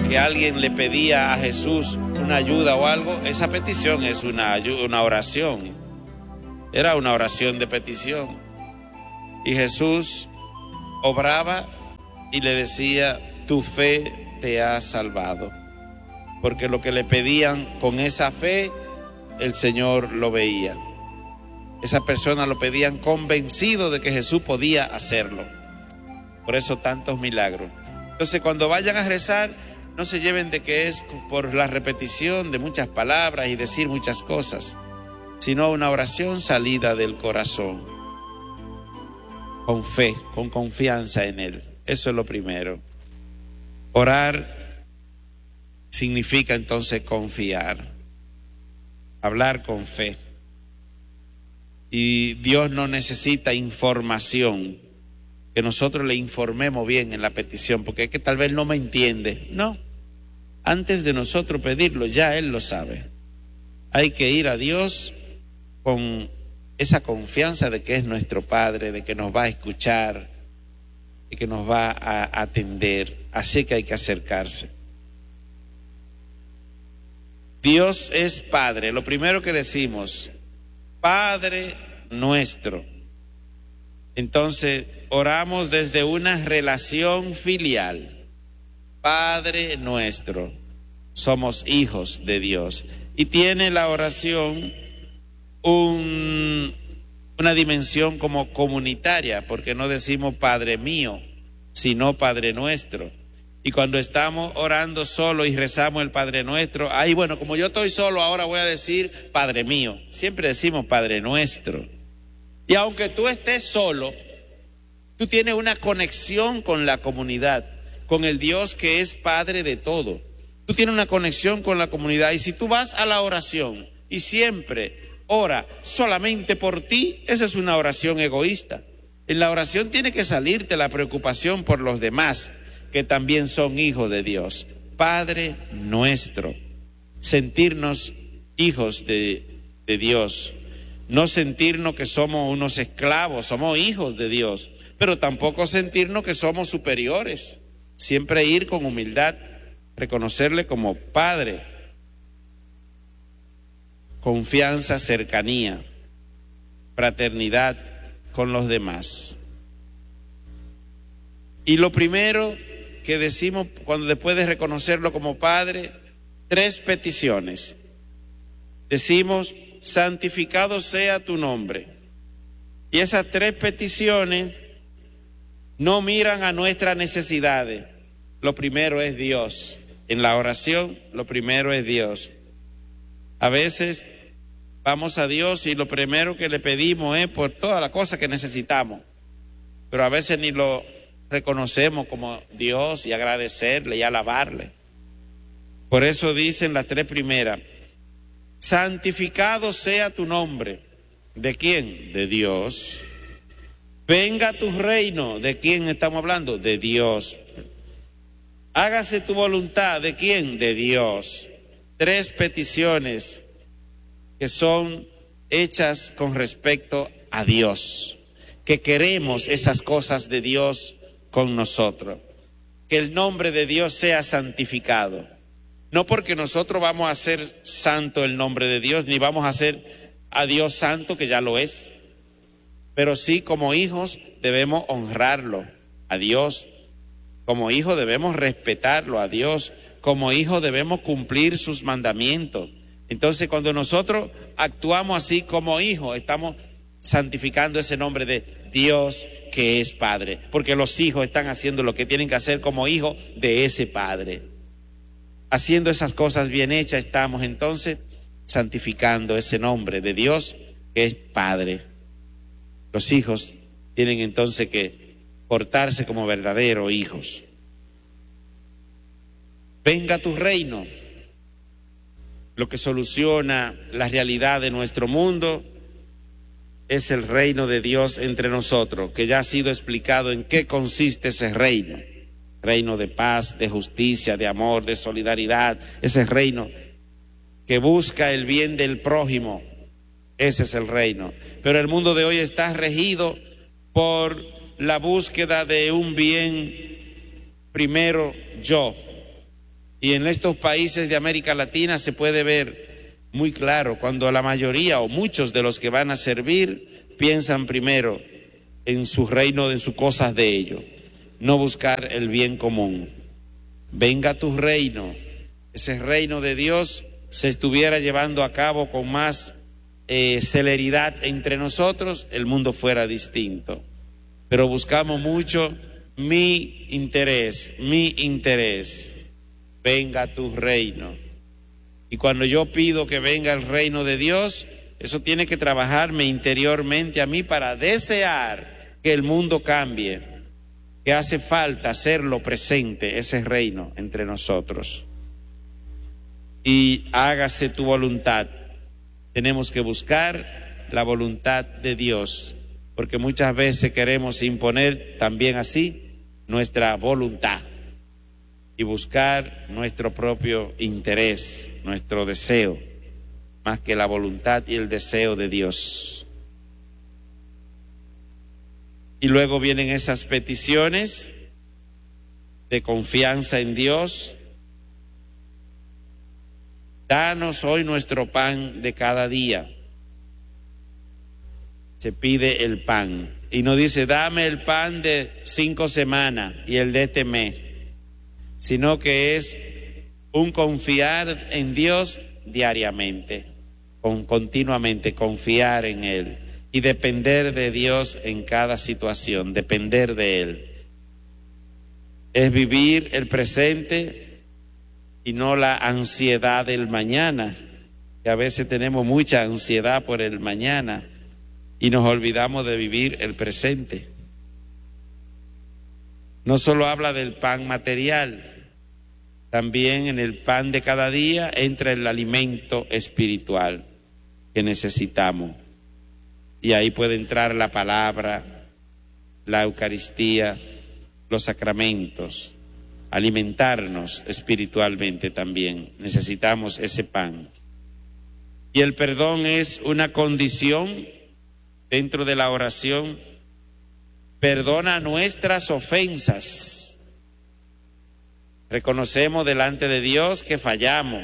que alguien le pedía a Jesús una ayuda o algo, esa petición es una oración. Era una oración de petición. Y Jesús obraba y le decía: tu fe te ha salvado. Porque lo que le pedían con esa fe, el Señor lo veía. Esa persona lo pedían convencido de que Jesús podía hacerlo. Por eso tantos milagros. Entonces, cuando vayan a rezar, no se lleven de que es por la repetición de muchas palabras y decir muchas cosas, sino una oración salida del corazón, con fe, con confianza en Él. Eso es lo primero. Orar significa entonces confiar, hablar con fe. Y Dios no necesita información, que nosotros le informemos bien en la petición, porque es que tal vez no me entiende. No, antes de nosotros pedirlo, ya Él lo sabe. Hay que ir a Dios con esa confianza de que es nuestro Padre, de que nos va a escuchar, de que nos va a atender. Así que hay que acercarse. Dios es Padre. Lo primero que decimos: Padre nuestro. Entonces, oramos desde una relación filial. Padre nuestro. Somos hijos de Dios. Y tiene la oración una dimensión como comunitaria, porque no decimos Padre mío, sino Padre nuestro. Y cuando estamos orando solo y rezamos el Padre Nuestro, ahí bueno, como yo estoy solo, ahora voy a decir Padre mío. Siempre decimos Padre Nuestro. Y aunque tú estés solo, tú tienes una conexión con la comunidad, con el Dios que es Padre de todo. Tú tienes una conexión con la comunidad. Y si tú vas a la oración y siempre ora solamente por ti, esa es una oración egoísta. En la oración tiene que salirte la preocupación por los demás, que también son hijos de Dios. Padre nuestro. Sentirnos hijos de Dios. No sentirnos que somos unos esclavos, somos hijos de Dios. Pero tampoco sentirnos que somos superiores. Siempre ir con humildad, reconocerle como Padre. Confianza, cercanía, fraternidad con los demás. Y lo primero que decimos cuando después de reconocerlo como Padre, 3 peticiones. Decimos: santificado sea tu nombre. Y esas 3 peticiones no miran a nuestras necesidades. Lo primero es Dios. En la oración, lo primero es Dios. A veces vamos a Dios y lo primero que le pedimos es por todas las cosas que necesitamos. Pero a veces ni lo reconocemos como Dios y agradecerle y alabarle. Por eso dicen las 3 primeras: santificado sea tu nombre. ¿De quién? De Dios. Venga tu reino. ¿De quién estamos hablando? De Dios. Hágase tu voluntad. ¿De quién? De Dios. 3 peticiones que son hechas con respecto a Dios, que queremos esas cosas de Dios con nosotros, que el nombre de Dios sea santificado, no porque nosotros vamos a hacer santo el nombre de Dios, ni vamos a hacer a Dios santo, que ya lo es, pero sí como hijos debemos honrarlo a Dios, como hijos debemos respetarlo a Dios, como hijos debemos cumplir sus mandamientos. Entonces, cuando nosotros actuamos así como hijos, estamos santificando ese nombre de Dios que es Padre, porque los hijos están haciendo lo que tienen que hacer como hijos de ese Padre. Haciendo esas cosas bien hechas, estamos entonces santificando ese nombre de Dios que es Padre. Los hijos tienen entonces que portarse como verdaderos hijos. Venga tu reino. Lo que soluciona la realidad de nuestro mundo es el reino de Dios entre nosotros, que ya ha sido explicado en qué consiste ese reino. Reino de paz, de justicia, de amor, de solidaridad. Ese reino que busca el bien del prójimo. Ese es el reino. Pero el mundo de hoy está regido por la búsqueda de un bien primero yo. Y en estos países de América Latina se puede ver muy claro cuando la mayoría o muchos de los que van a servir piensan primero en su reino, en sus cosas de ellos, no buscar el bien común. Venga tu reino, ese reino de Dios se estuviera llevando a cabo con más celeridad entre nosotros, el mundo fuera distinto. Pero buscamos mucho mi interés. Venga tu reino. Y cuando yo pido que venga el reino de Dios, eso tiene que trabajarme interiormente a mí para desear que el mundo cambie, que hace falta hacerlo presente, ese reino entre nosotros. Y hágase tu voluntad. Tenemos que buscar la voluntad de Dios, porque muchas veces queremos imponer también así nuestra voluntad y buscar nuestro propio interés, nuestro deseo, más que la voluntad y el deseo de Dios. Y luego vienen esas peticiones de confianza en Dios. Danos hoy nuestro pan de cada día. Se pide el pan. Y no dice, dame el pan de 5 semanas y el de este mes. Sino que es un confiar en Dios diariamente, continuamente confiar en Él y depender de Dios en cada situación, depender de Él. Es vivir el presente y no la ansiedad del mañana, que a veces tenemos mucha ansiedad por el mañana y nos olvidamos de vivir el presente. No solo habla del pan material, también en el pan de cada día entra el alimento espiritual que necesitamos. Y ahí puede entrar la palabra, la Eucaristía, los sacramentos, alimentarnos espiritualmente también. Necesitamos ese pan. Y el perdón es una condición dentro de la oración. Perdona nuestras ofensas. Reconocemos delante de Dios que fallamos.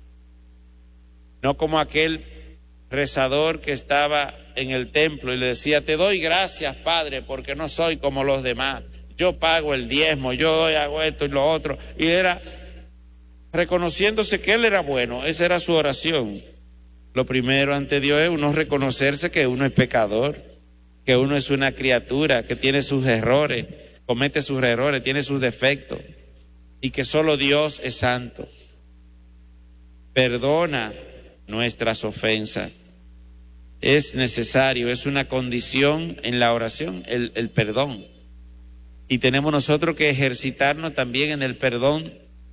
No como aquel rezador que estaba en el templo y le decía, te doy gracias, Padre, porque no soy como los demás. Yo pago el diezmo, yo hago esto y lo otro. Y era reconociéndose que él era bueno. Esa era su oración. Lo primero ante Dios es uno reconocerse que uno es pecador, que uno es una criatura, que tiene sus errores, comete sus errores, tiene sus defectos, y que solo Dios es santo. Perdona nuestras ofensas. Es necesario, es una condición en la oración, el perdón. Y tenemos nosotros que ejercitarnos también en el perdón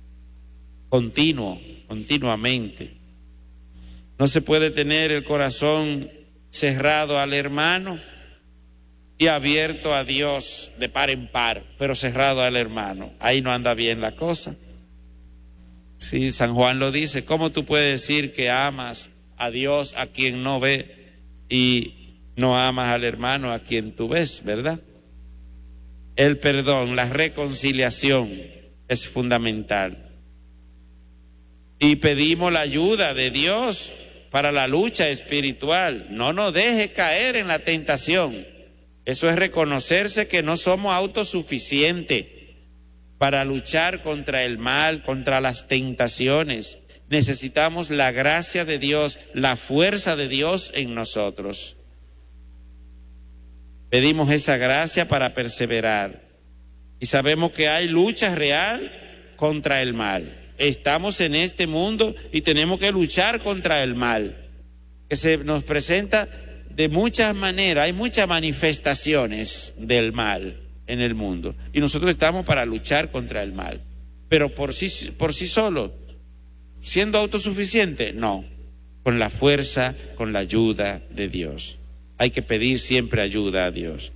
continuamente. No se puede tener el corazón cerrado al hermano y abierto a Dios de par en par, pero cerrado al hermano. Ahí no anda bien la cosa. Sí, San Juan lo dice, ¿cómo tú puedes decir que amas a Dios a quien no ve y no amas al hermano a quien tú ves, verdad? El perdón, la reconciliación es fundamental. Y pedimos la ayuda de Dios para la lucha espiritual. No nos deje caer en la tentación. Eso es reconocerse que no somos autosuficientes para luchar contra el mal, contra las tentaciones. Necesitamos la gracia de Dios, la fuerza de Dios en nosotros. Pedimos esa gracia para perseverar. Y sabemos que hay lucha real contra el mal. Estamos en este mundo y tenemos que luchar contra el mal, que se nos presenta de muchas maneras. Hay muchas manifestaciones del mal en el mundo y nosotros estamos para luchar contra el mal. Pero por sí solo, siendo autosuficiente, no. Con la fuerza, con la ayuda de Dios. Hay que pedir siempre ayuda a Dios.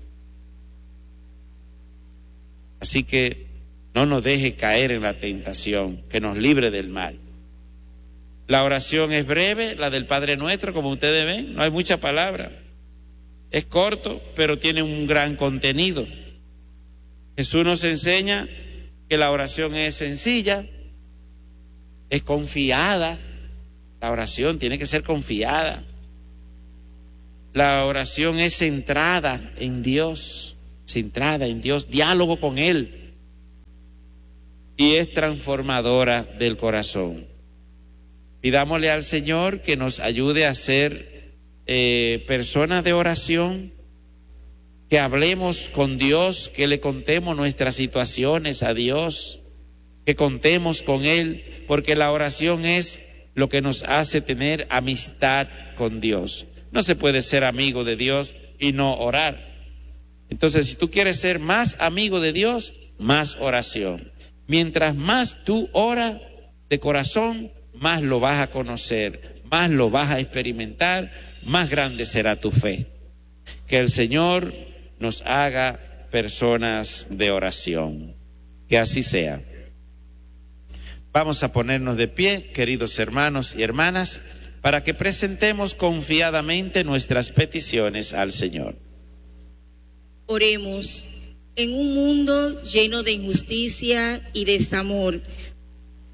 Así que no nos deje caer en la tentación, que nos libre del mal. La oración es breve, la del Padre Nuestro, como ustedes ven, no hay mucha palabra. Es corto, pero tiene un gran contenido. Jesús nos enseña que la oración es sencilla, es confiada. La oración tiene que ser confiada. La oración es centrada en Dios, diálogo con Él. Y es transformadora del corazón. Pidámosle al Señor que nos ayude a ser personas de oración, que hablemos con Dios, que le contemos nuestras situaciones a Dios, que contemos con Él, porque la oración es lo que nos hace tener amistad con Dios. No se puede ser amigo de Dios y no orar. Entonces, si tú quieres ser más amigo de Dios, más oración. Mientras más tú oras de corazón, más lo vas a conocer, más lo vas a experimentar, más grande será tu fe. Que el Señor nos haga personas de oración. Que así sea. Vamos a ponernos de pie, queridos hermanos y hermanas, para que presentemos confiadamente nuestras peticiones al Señor. Oremos. En un mundo lleno de injusticia y desamor,